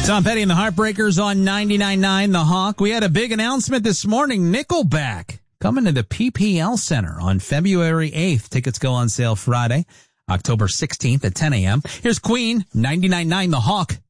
Tom Petty and the Heartbreakers on 99.9 The Hawk. We had a big announcement this morning. Nickelback coming to the PPL Center on February 8th. Tickets go on sale Friday, October 16th at 10 a.m. Here's Queen, 99.9 The Hawk.